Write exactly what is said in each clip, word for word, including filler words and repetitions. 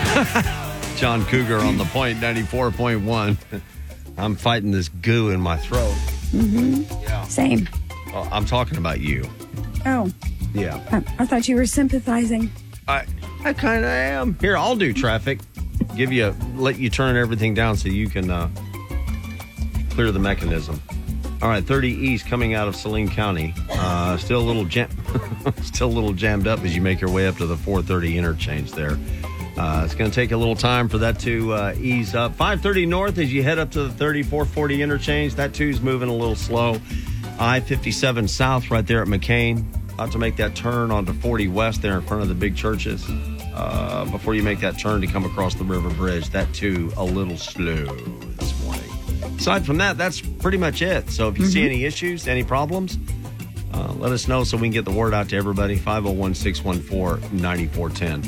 John Cougar on the point, ninety-four point one. I'm fighting this goo in my throat. Mm-hmm. Yeah. Same. Well, I'm talking about you. Oh. Yeah. I, I thought you were sympathizing. I I kind of am. Here, I'll do traffic. Give you a, let you turn everything down so you can uh, clear the mechanism. All right, thirty East coming out of Saline County. Uh, still a little jam, still a little jammed up as you make your way up to the four thirty interchange there. Uh, it's going to take a little time for that to uh, ease up. five thirty north as you head up to the thirty-four forty interchange. That too is moving a little slow. I fifty-seven south right there at McCain. About to make that turn onto forty west there in front of the big churches. Uh, before you make that turn to come across the river bridge. That too a little slow this morning. Aside from that, that's pretty much it. So if you mm-hmm. see any issues, any problems, uh, let us know so we can get the word out to everybody. five oh one, six one four, nine four one zero.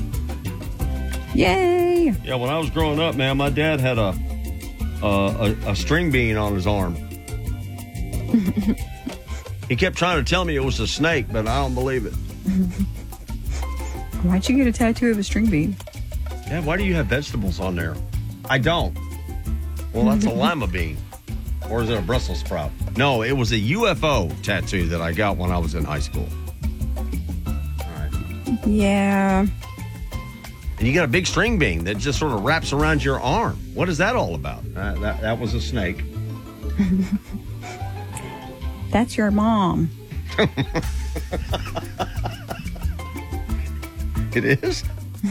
Yay! Yeah, when I was growing up, man, my dad had a a, a, a string bean on his arm. He kept trying to tell me it was a snake, but I don't believe it. Why'd you get a tattoo of a string bean? Yeah, why do you have vegetables on there? I don't. Well, that's a lima bean. Or is it a Brussels sprout? No, it was a U F O tattoo that I got when I was in high school. All right. Yeah. And you got a big string bean that just sort of wraps around your arm. What is that all about? Uh, that, that was a snake. That's your mom. It is?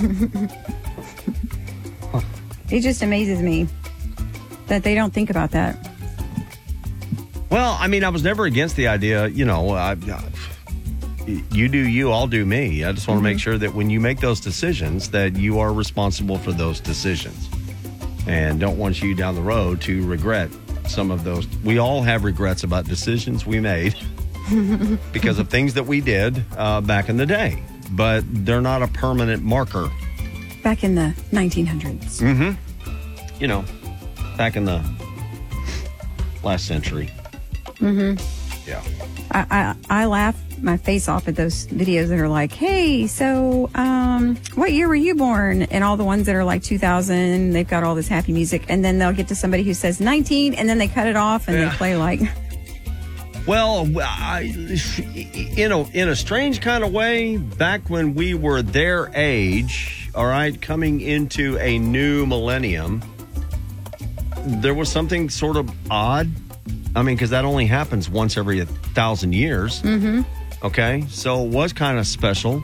It just amazes me that they don't think about that. Well, I mean, I was never against the idea, you know, I, you do you, I'll do me. I just want to mm-hmm. make sure that when you make those decisions that you are responsible for those decisions. And don't want you down the road to regret some of those. We all have regrets about decisions we made because of things that we did uh, back in the day. But they're not a permanent marker. Back in the nineteen hundreds. Mm-hmm. You know, back in the last century. Mm-hmm. Yeah. I, I I laugh my face off at those videos that are like, hey, so um, what year were you born? And all the ones that are like two thousand, they've got all this happy music. And then they'll get to somebody who says nineteen, and then they cut it off and yeah. they play like... Well, I, in a in a strange kind of way, back when we were their age, all right, coming into a new millennium, there was something sort of odd. I mean, because that only happens once every a thousand years. Mm-hmm. Okay, so it was kind of special.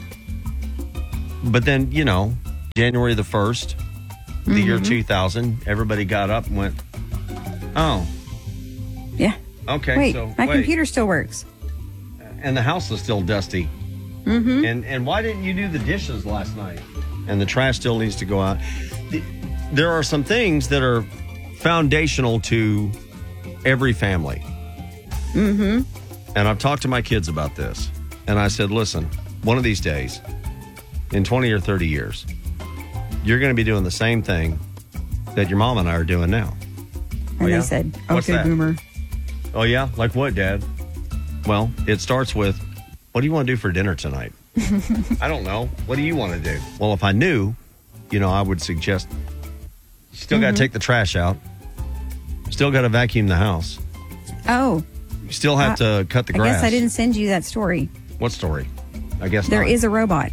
But then, you know, January the first, the mm-hmm. year two thousand, everybody got up and went, oh. Yeah. Okay, wait, so my wait. computer still works. And the house is still dusty. Mm-hmm. And and why didn't you do the dishes last night? And the trash still needs to go out. The, there are some things that are foundational to every family. Mm-hmm. And I've talked to my kids about this. And I said, listen, one of these days, in twenty or thirty years, you're going to be doing the same thing that your mom and I are doing now. And oh, yeah? they said, What's okay, that? boomer. Oh, yeah? Like what, Dad? Well, it starts with, what do you want to do for dinner tonight? I don't know. What do you want to do? Well, if I knew, you know, I would suggest you still mm-hmm. got to take the trash out. Still got to vacuum the house. Oh. You still have I, to cut the grass. I guess I didn't send you that story. What story? I guess There not. is a robot.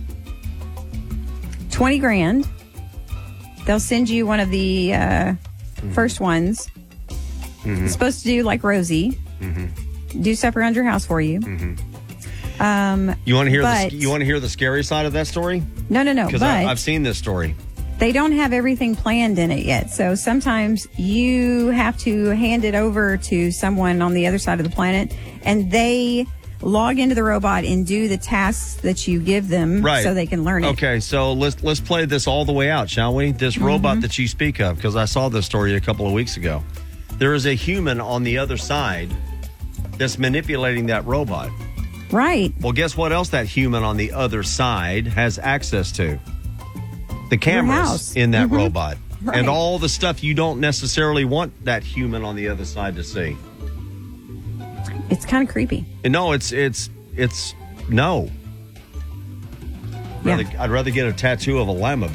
twenty grand. They'll send you one of the uh, mm-hmm. first ones. Mm-hmm. It's supposed to do like Rosie. Mm-hmm. Do stuff around your house for you. Mm-hmm. Um, you want to hear but, the you want to hear the scary side of that story? No, no, no. Because I've seen this story. They don't have everything planned in it yet. So sometimes you have to hand it over to someone on the other side of the planet, and they log into the robot and do the tasks that you give them right. so they can learn it. Okay, so let's let's play this all the way out, shall we? This mm-hmm. robot that you speak of, because I saw this story a couple of weeks ago. There is a human on the other side that's manipulating that robot. Right. Well, guess what else that human on the other side has access to? The cameras in that mm-hmm. robot. Right. And all the stuff you don't necessarily want that human on the other side to see. It's kind of creepy. No, it's, it's, it's, no. I'd rather, yeah. I'd rather get a tattoo of a lima bean.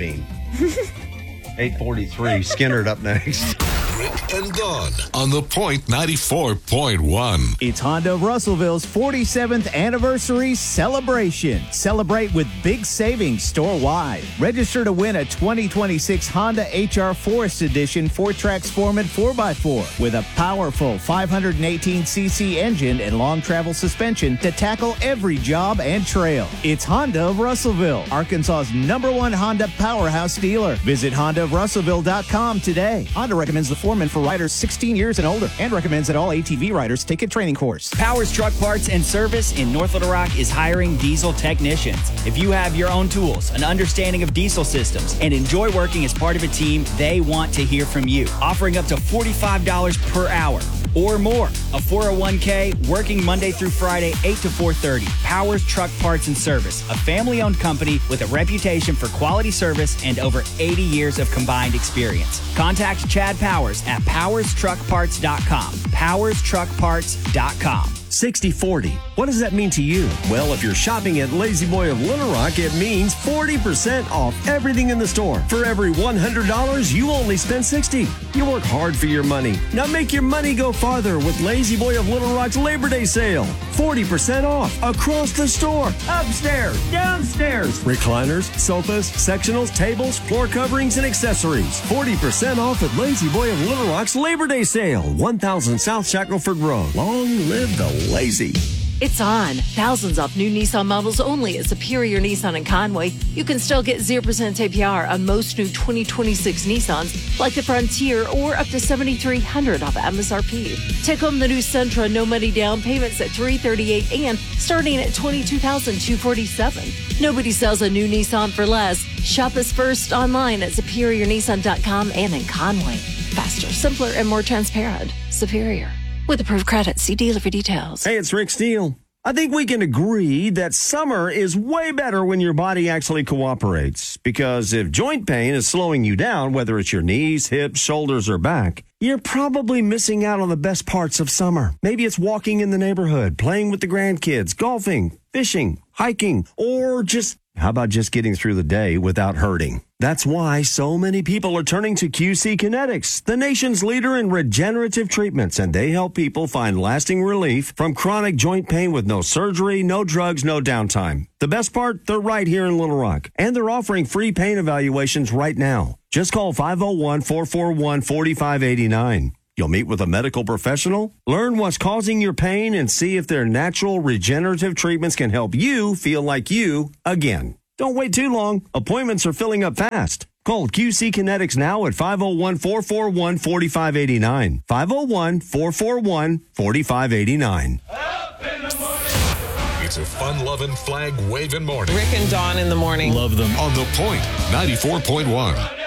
eight forty-three. Skinner up next. Rick and Dawn on the Point ninety-four point one. It's Honda of Russellville's forty-seventh anniversary celebration. Celebrate with big savings store-wide. Register to win a twenty twenty-six Honda H R Forest Edition four-track Sportman four by four with a powerful five hundred eighteen c c engine and long travel suspension to tackle every job and trail. It's Honda of Russellville, Arkansas's number one Honda powerhouse dealer. Visit honda of russellville dot com today. Honda recommends the Foreman for riders sixteen years and older and recommends that all A T V riders take a training course. Powers Truck Parts and Service in North Little Rock is hiring diesel technicians. If you have your own tools, an understanding of diesel systems, and enjoy working as part of a team, they want to hear from you. Offering up to forty-five dollars per hour or more. A four oh one k, working Monday through Friday, eight to four thirty. Powers Truck Parts and Service, a family-owned company with a reputation for quality service and over eighty years of combined experience. Contact Chad Powers at powers truck parts dot com. powers truck parts dot com. sixty forty. What does that mean to you? Well, if you're shopping at Lazy Boy of Little Rock, it means forty percent off everything in the store. For every one hundred dollars, you only spend sixty dollars. You work hard for your money. Now make your money go farther with Lazy Boy of Little Rock's Labor Day sale. forty percent off across the store. Upstairs, downstairs. Recliners, sofas, sectionals, tables, floor coverings, and accessories. forty percent off at Lazy Boy of Little Rock's Labor Day sale. one thousand South Shackelford Road. Long live the lazy. It's on. Thousands off new Nissan models only at Superior Nissan in Conway. You can still get zero percent A P R on most new twenty twenty-six Nissans, like the Frontier, or up to seven thousand three hundred dollars off M S R P. Take home the new Sentra, no money down, payments at three hundred thirty-eight dollars and starting at twenty-two thousand two hundred forty-seven dollars. Nobody sells a new Nissan for less. Shop us first online at superior nissan dot com and in Conway. Faster, simpler, and more transparent. Superior. With approved credit, see dealer for details. Hey, it's Rick Steele. I think we can agree that summer is way better when your body actually cooperates. Because if joint pain is slowing you down, whether it's your knees, hips, shoulders, or back, you're probably missing out on the best parts of summer. Maybe it's walking in the neighborhood, playing with the grandkids, golfing, fishing, hiking, or just, how about just getting through the day without hurting? That's why so many people are turning to Q C Kinetics, the nation's leader in regenerative treatments, and they help people find lasting relief from chronic joint pain with no surgery, no drugs, no downtime. The best part, they're right here in Little Rock, and they're offering free pain evaluations right now. Just call five oh one, four four one, four five eight nine. You'll meet with a medical professional, learn what's causing your pain, and see if their natural regenerative treatments can help you feel like you again. Don't wait too long. Appointments are filling up fast. Call Q C Kinetics now at five oh one, four four one, four five eight nine. five oh one, four four one, four five eight nine. It's a fun-loving, flag-waving morning. Rick and Dawn in the morning. Love them on the Point ninety-four point one.